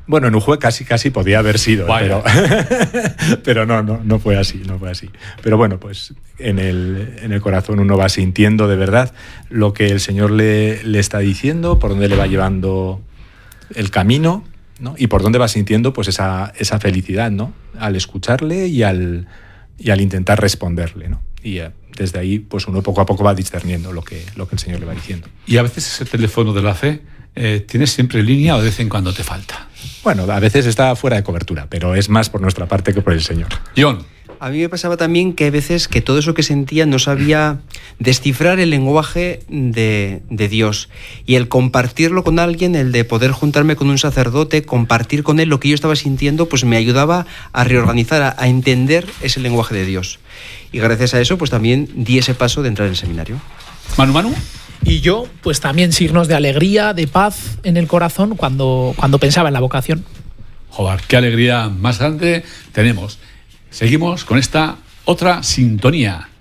Bueno, en Ujue casi podía haber sido, pero no fue así, no fue así. Pero bueno, pues en el corazón uno va sintiendo de verdad lo que el Señor le está diciendo, por dónde le va llevando el camino, ¿no? Y por dónde va sintiendo pues esa felicidad, ¿no? Al escucharle y al intentar responderle, ¿no? Y desde ahí pues uno poco a poco va discerniendo lo que el Señor le va diciendo. Y a veces ese teléfono de la fe, ¿tienes siempre línea o de vez en cuando te falta? Bueno, a veces está fuera de cobertura, pero es más por nuestra parte que por el Señor. John. A mí me pasaba también que a veces que todo eso que sentía no sabía descifrar el lenguaje de Dios. Y el compartirlo con alguien, el de poder juntarme con un sacerdote, compartir con él lo que yo estaba sintiendo, pues me ayudaba a reorganizar, a entender ese lenguaje de Dios. Y gracias a eso, pues también di ese paso de entrar en el seminario. Manu. Y yo, pues también signos de alegría, de paz en el corazón cuando pensaba en la vocación. Joder, qué alegría más grande tenemos. Seguimos con esta otra sintonía.